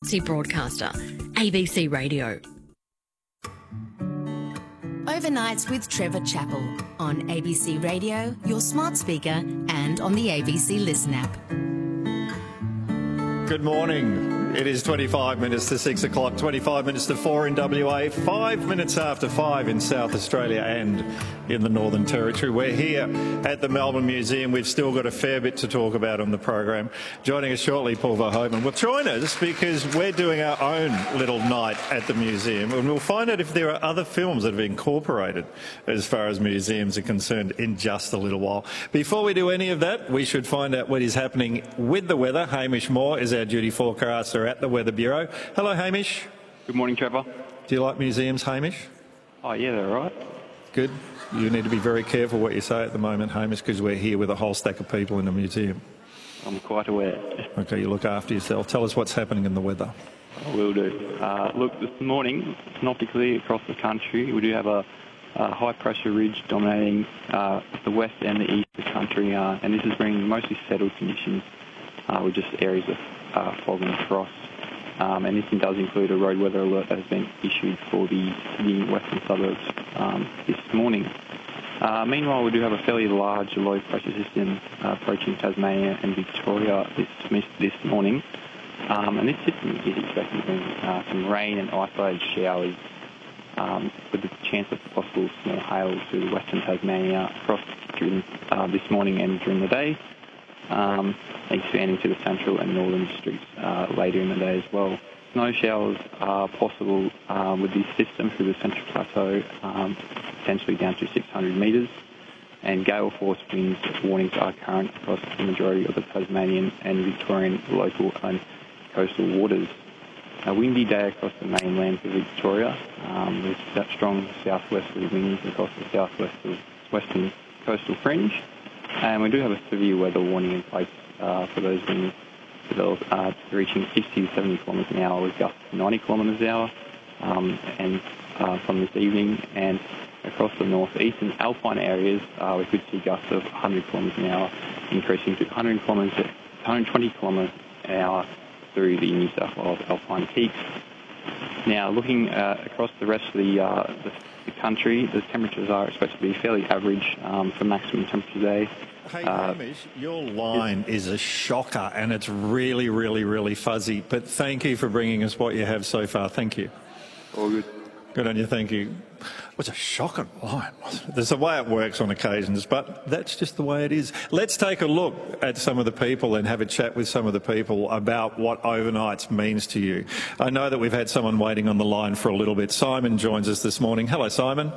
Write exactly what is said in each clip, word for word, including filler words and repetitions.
See broadcaster, A B C Radio. Overnights with Trevor Chappell on A B C Radio, your smart speaker, and on the A B C Listen app. Good morning. It is twenty-five minutes to six o'clock, twenty-five minutes to four in W A, five minutes after five in South Australia and in the Northern Territory. We're here at the Melbourne Museum. We've still got a fair bit to talk about on the program. Joining us shortly, Paul Verhoeven will join us because we're doing our own little night at the museum, and we'll find out if there are other films that have been incorporated as far as museums are concerned in just a little while. Before we do any of that, we should find out what is happening with the weather. Hamish Moore is our duty forecaster at the Weather Bureau. Hello, Hamish. Good morning, Trevor. Do you like museums, Hamish? Oh, yeah, they're all right. Good. You need to be very careful what you say at the moment, Hamish, because we're here with a whole stack of people in the museum. I'm quite aware. Okay, you look after yourself. Tell us what's happening in the weather. I will do. Uh, look, this morning, it's not particularly across the country. We do have a, a high-pressure ridge dominating uh, the west and the east of the country, uh, and this is bringing mostly settled conditions uh, with just areas of uh, fog and frost. Um, and this does include a road weather alert that has been issued for the Sydney western suburbs um, this morning. Uh, meanwhile, we do have a fairly large low-pressure system uh, approaching Tasmania and Victoria this, this morning. Um, and this system is expected to bring uh, some rain and isolated showers um, with the chance of possible small hail to western Tasmania across during, uh, this morning and during the day. Um, expanding to the central and northern districts uh, later in the day as well. Snow showers are possible uh, with this system through the Central Plateau, um, potentially down to six hundred metres, and gale force winds warnings are current across the majority of the Tasmanian and Victorian local and coastal waters. A windy day across the mainland of Victoria, um, with that strong southwesterly winds across the southwest of western coastal fringe. And we do have a severe weather warning in place uh, for those winds develop, uh, reaching sixty to seventy kilometres an hour with gusts of ninety kilometres an hour um, and uh, from this evening. And across the northeast and alpine areas, uh, we could see gusts of one hundred kilometres an hour, increasing to one hundred kilometres, one hundred twenty kilometres an hour through the New South Wales alpine peaks. Now, looking uh, across the rest of the, uh, the, the country, the temperatures are expected to be fairly average um, for maximum temperature today. Hey, uh, Hamish, your line is a shocker and it's really, really, really fuzzy. But thank you for bringing us what you have so far. Thank you. All good. Good on you, thank you. It was a shocking line. There's a way it works on occasions, but that's just the way it is. Let's take a look at some of the people and have a chat with some of the people about what overnights means to you. I know that we've had someone waiting on the line for a little bit. Simon joins us this morning. Hello, Simon.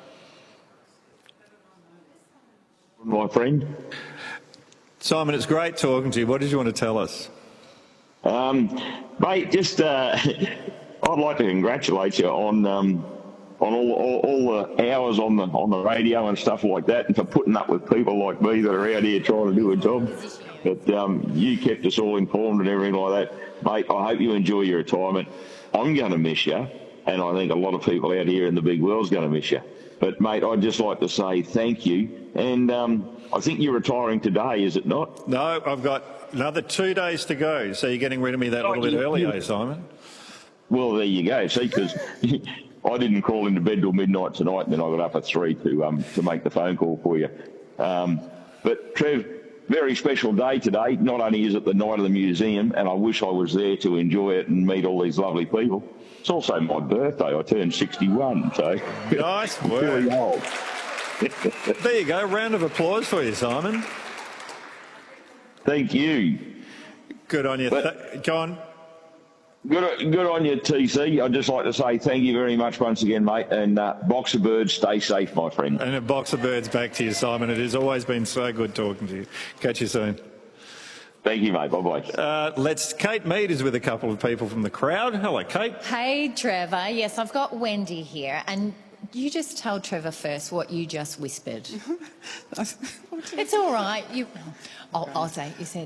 My friend. Simon, it's great talking to you. What did you want to tell us? Um, mate, just... Uh, I'd like to congratulate you on um, on all, all, all the hours on the on the radio and stuff like that, and for putting up with people like me that are out here trying to do a job. But um, you kept us all informed and everything like that, mate. I hope you enjoy your retirement. I'm going to miss you, and I think a lot of people out here in the big world's going to miss you. But mate, I'd just like to say thank you. And um, I think you're retiring today, is it not? No, I've got another two days to go. So you're getting rid of me that oh, little bit you, early, you, eh, Simon? Well, there you go. See, because I didn't crawl into bed till midnight tonight, and then I got up at three to um to make the phone call for you. Um, but Trev, very special day today. Not only is it the night of the museum, and I wish I was there to enjoy it and meet all these lovely people. It's also my birthday. I turned sixty-one, so nice work. Really old. There you go. Round of applause for you, Simon. Thank you. Good on you. But, Th- go on. Good, good on you, T C. I'd just like to say thank you very much once again, mate. And uh, Boxer Birds, stay safe, my friend. And a Boxer Birds back to you, Simon. It has always been so good talking to you. Catch you soon. Thank you, mate. Bye-bye. Uh, let's. Kate Mead is with a couple of people from the crowd. Hello, Kate. Hey, Trevor. Yes, I've got Wendy here. And you just tell Trevor first what you just whispered. It's all right. You, I'll, I'll say, you said,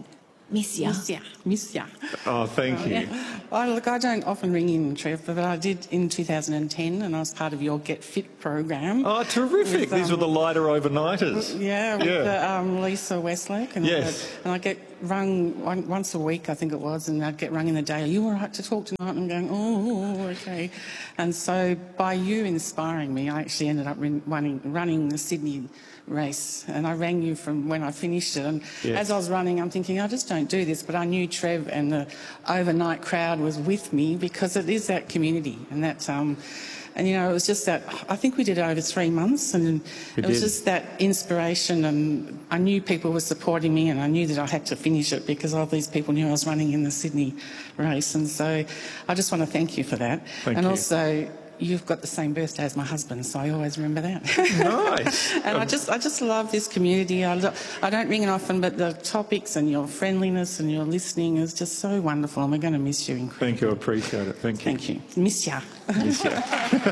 Miss ya. Miss ya. Miss ya. Oh, thank you. Yeah. Well, look, I don't often ring in, Trev, but I did in two thousand ten, and I was part of your Get Fit program. Oh, terrific. With, These um, were the lighter overnighters. Yeah, with Yeah. The, um, Lisa Westlake. And Yes. I, and I get rung one, once a week, I think it was, and I'd get rung in the day, are you all right to talk tonight? And I'm going, oh, okay. And so by you inspiring me, I actually ended up rin- running, running the Sydney race, and I rang you from when I finished it, and Yes. as I was running I'm thinking I just don't do this, but I knew Trev and the overnight crowd was with me because it is that community, and that um and you know it was just that I think we did it over three months, and We it was did. just that inspiration, and I knew people were supporting me, and I knew that I had to finish it because all these people knew I was running in the Sydney race, and so I just want to thank you for that. Thank and you. also you've got the same birthday as my husband, so I always remember that. Nice. And I just, I just love this community. I, lo- I don't ring it often, but the topics and your friendliness and your listening is just so wonderful, and we're going to miss you incredibly. Thank you. I appreciate it. Thank you. Thank you. Miss ya. Yes, yeah.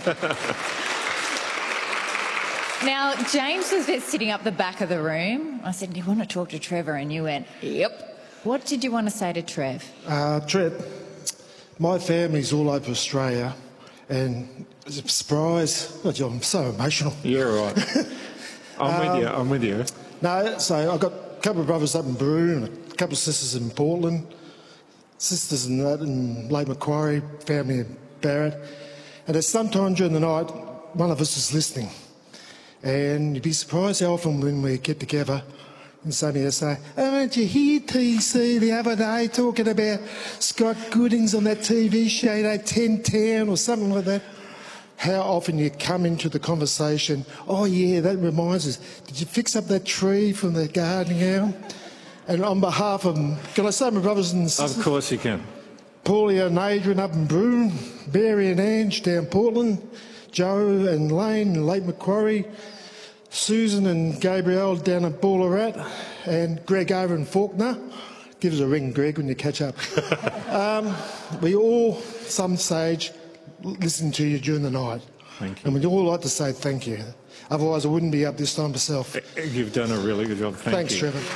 Now, James was there sitting up the back of the room. I said, do you want to talk to Trevor? And you went, yep. What did you want to say to Trev? Uh, Trev, my family's all over Australia, and as a surprise, oh, I'm so emotional. You're right. I'm with you. I'm with you. No, so I've got a couple of brothers up in Brew and a couple of sisters in Portland, sisters in that in Lake Macquarie, family in Barrett. And at some time during the night, one of us is listening. And you'd be surprised how often when we get together and somebody will say, oh, weren't you hear T C the other day talking about Scott Goodings on that T V show, you know, ten ten or something like that? How often you come into the conversation, oh yeah, that reminds us, did you fix up that tree from the gardening hour? And on behalf of them, can I say my brothers and sisters? Of course you can. Paulie and Adrian up in Broome, Barry and Ange down Portland, Joe and Lane in Lake Macquarie, Susan and Gabrielle down at Ballarat, and Greg over in Faulkner. Give us a ring, Greg, when you catch up. um, we all, some stage, listen to you during the night. Thank you. And we'd all like to say thank you. Otherwise, I wouldn't be up this time myself. You've done a really good job. Thank Thanks, you. Trevor.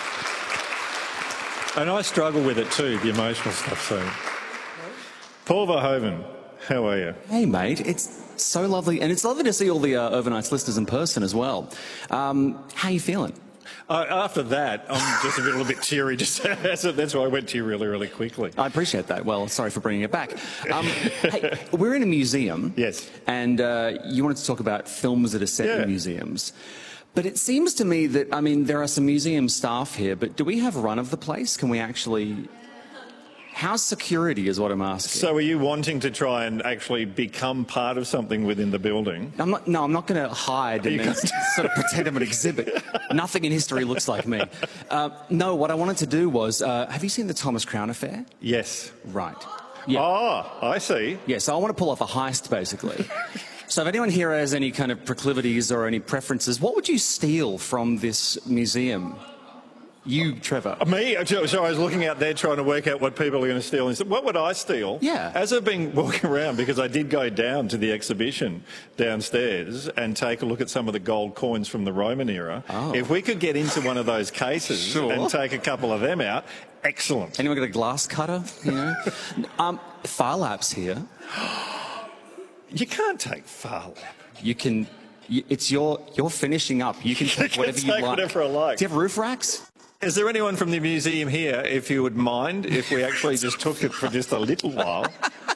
And I struggle with it too, the emotional stuff. So, Paul Verhoeven, how are you? Hey, mate. It's so lovely. And it's lovely to see all the uh, Overnights listeners in person as well. Um, how you feeling? Uh, after that, I'm just a little bit teary. Just that's why I went to you really, really quickly. I appreciate that. Well, sorry for bringing it back. Um, hey, we're in a museum. Yes. And uh, you wanted to talk about films that are set Yeah. in museums. But it seems to me that, I mean, there are some museum staff here, but do we have run of the place? Can we actually... How's security is what I'm asking. So are you wanting to try and actually become part of something within the building? I'm not, no, I'm not going to hide and You then can't- sort of pretend I'm an exhibit. Nothing in history looks like me. Uh, no, what I wanted to do was, uh, have you seen the Thomas Crown Affair? Yes. Right. Yeah. Oh, I see. Yeah, so I want to pull off a heist, basically. So if anyone here has any kind of proclivities or any preferences, what would you steal from this museum? You, Trevor. Me? So I was looking out there trying to work out what people are going to steal. And said, what would I steal? Yeah. As I've been walking around, because I did go down to the exhibition downstairs and take a look at some of the gold coins from the Roman era. Oh. If we could get into one of those cases Sure. and take a couple of them out, excellent. Anyone got a glass cutter? You know? um, Farlap's here. You can't take Farlap. You can... You, it's your... You're finishing up. You can take can whatever you take like. whatever I like. Do you have roof racks? Is there anyone from the museum here, if you would mind, if we actually just took it for just a little while?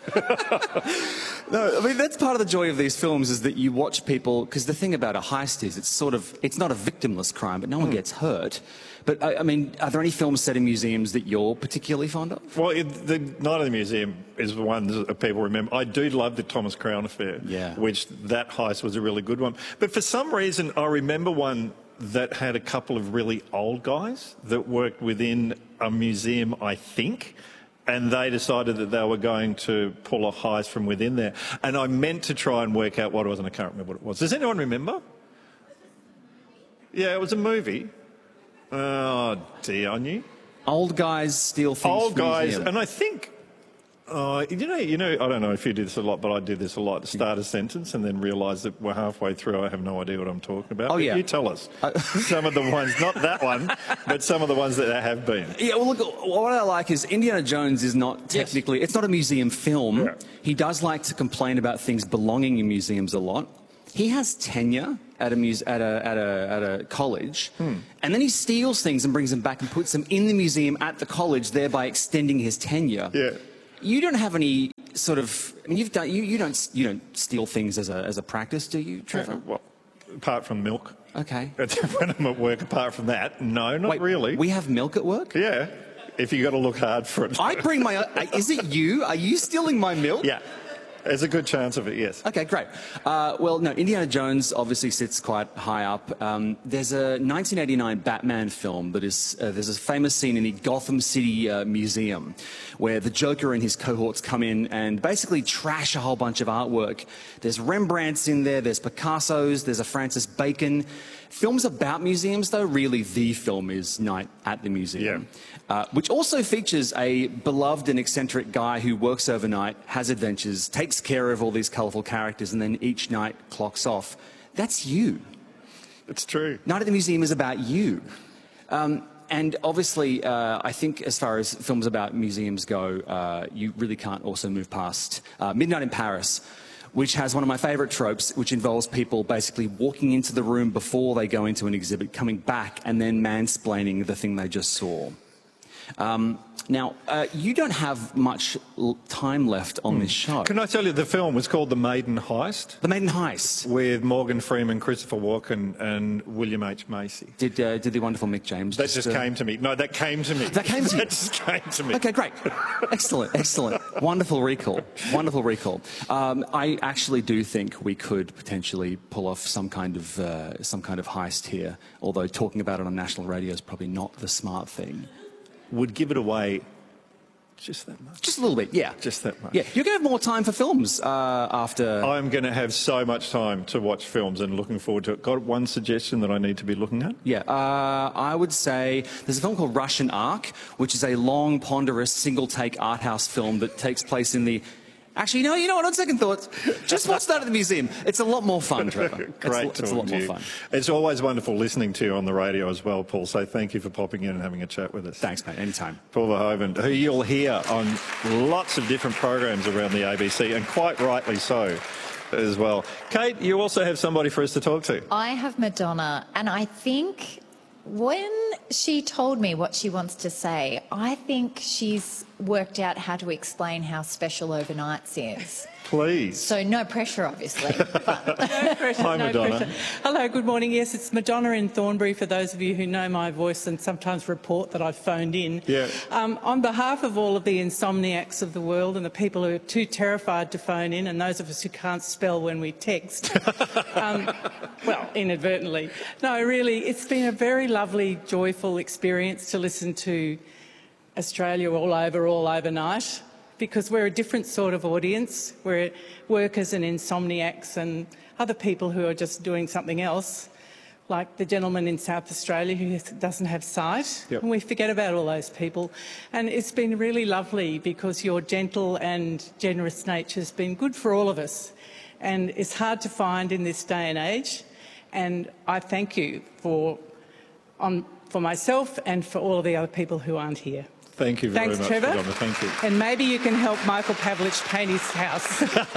No, I mean, that's part of the joy of these films is that you watch people, because the thing about a heist is it's sort of, it's not a victimless crime, but no one gets hurt. But, I, I mean, are there any films set in museums that you're particularly fond of? Well, it, the Night of the Museum is the one that people remember. I do love the Thomas Crown Affair, Yeah. which that heist was a really good one. But for some reason, I remember one that had a couple of really old guys that worked within a museum, I think, and they decided that they were going to pull a heist from within there. And I meant to try and work out what it was, and I can't remember what it was. Does anyone remember? Yeah, it was a movie. Oh, dear, I knew. Old guys steal things Old from guys, museum. and I think Uh, you know, you know, I don't know if you do this a lot, but I do this a lot. Start a sentence and then realise that we're halfway through. I have no idea what I'm talking about. Oh, But yeah. You tell us. Some of the ones, not that one, but some of the ones that there have been. Yeah, well, look, what I like is Indiana Jones is not technically, it's not a museum film. Yeah. He does like to complain about things belonging in museums a lot. He has tenure at a, muse- at a, at a, at a college, Hmm. and then he steals things and brings them back and puts them in the museum at the college, thereby extending his tenure. Yeah. You don't have any sort of, I mean, you've done, you, you don't, you don't steal things as a, as a practice, do you, Trevor? Uh, well, apart from milk. Okay. When I'm at work, apart from that, no, not Wait, really. We have milk at work? Yeah, if you got to look hard for it. I bring my, uh, is it you? Are you stealing my milk? Yeah, there's a good chance of it, yes. Okay, great. Uh, well, no, Indiana Jones obviously sits quite high up. Um, there's a nineteen eighty-nine Batman film that is, uh, there's a famous scene in the Gotham City uh, Museum where the Joker and his cohorts come in and basically trash a whole bunch of artwork. There's Rembrandts in there, there's Picasso's, there's a Francis Bacon. Films about museums, though, really the film is Night at the Museum, yeah. uh, which also features a beloved and eccentric guy who works overnight, has adventures, takes care of all these colourful characters, and then each night clocks off. That's you. It's true. Night at the Museum is about you. Um, and obviously, uh, I think as far as films about museums go, uh, you really can't also move past uh, Midnight in Paris, which has one of my favourite tropes, which involves people basically walking into the room before they go into an exhibit, coming back and then mansplaining the thing they just saw. Um, now, uh, you don't have much l- time left on this show. Can I tell you, the film was called The Maiden Heist. The Maiden Heist. With Morgan Freeman, Christopher Walken and William H. Macy. Did, uh, did the wonderful Mick James That just, just uh, came to me. No, that came to me. That came to you? That just came to me. Okay, great. Excellent, excellent. Wonderful recall. Wonderful recall. Um, I actually do think we could potentially pull off some kind of uh, some kind of heist here, although talking about it on national radio is probably not the smart thing. Would give it away just that much. Just a little bit, yeah. Just that much. Yeah, you're going to have more time for films uh, after... I'm going to have so much time to watch films and looking forward to it. Got one suggestion that I need to be looking at? Yeah, uh, I would say there's a film called Russian Ark, which is a long, ponderous, single-take art house film that takes place in the... Actually, no, you know what, on second thoughts, just watch that at the museum. It's a lot more fun, Trevor. Great It's, it's a lot talking more to you. fun. It's always wonderful listening to you on the radio as well, Paul, so thank you for popping in and having a chat with us. Thanks, mate, anytime. Paul Verhoeven, who you'll hear on lots of different programs around the A B C, and quite rightly so as well. Kate, you also have somebody for us to talk to. I have Madonna, and I think when she told me what she wants to say, I think she's worked out how to explain how special Overnights is. Please. So no pressure, obviously. But No pressure, Hi, no Madonna. pressure. Hello, good morning. Yes, it's Madonna in Thornbury, for those of you who know my voice and sometimes report that I've phoned in. Yeah. Um, on behalf of all of the insomniacs of the world and the people who are too terrified to phone in and those of us who can't spell when we text, um, well, inadvertently. No, really, it's been a very lovely, joyful experience to listen to Australia all over, all overnight, because we're a different sort of audience. We're workers and insomniacs and other people who are just doing something else, like the gentleman in South Australia who doesn't have sight. Yep. And we forget about all those people. And it's been really lovely because your gentle and generous nature has been good for all of us. And it's hard to find in this day and age. And I thank you for, on, for myself and for all of the other people who aren't here. Thank you very Thanks, much, Trevor. Madonna. Thank you. And maybe you can help Michael Pavlich paint his house.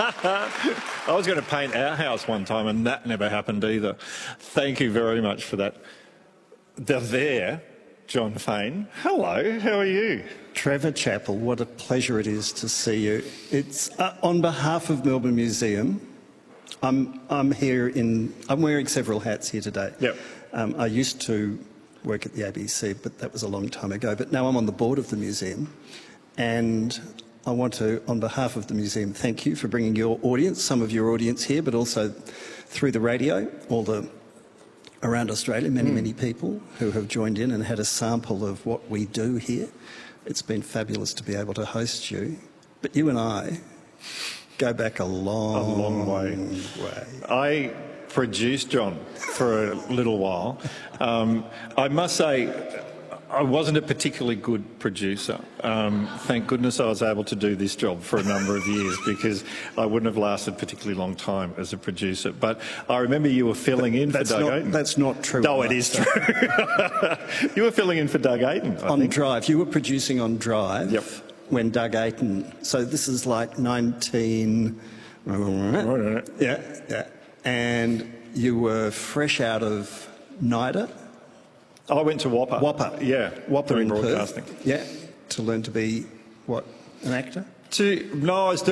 I was going to paint our house one time and that never happened either. Thank you very much for that. They're there, John Fain. Hello, how are you? Trevor Chappell, what a pleasure it is to see you. It's uh, on behalf of Melbourne Museum. I'm, I'm here in, I'm wearing several hats here today. Yep. Um, I used to work at the A B C, but that was a long time ago. But now I'm on the board of the museum, and I want to, on behalf of the museum, thank you for bringing your audience, some of your audience here, but also through the radio, all the around Australia, many, mm. many people who have joined in and had a sample of what we do here. It's been fabulous to be able to host you. But you and I go back a long, A long way. way. I produced John for a little while. Um, I must say, I wasn't a particularly good producer. Um, thank goodness I was able to do this job for a number of years because I wouldn't have lasted a particularly long time as a producer. But I remember you were filling in for That's Doug not, Ayton. that's not true. No, it is true. You were filling in for Doug Ayton, I on think. Drive. You were producing on Drive Yep. when Doug Ayton. So this is like nineteen. Yeah, yeah. And you were fresh out of NIDA. I went to Whopper. Whopper. Yeah, Whopper doing in broadcasting. Perth. Yeah, to learn to be, what, an actor? To, no, I was doing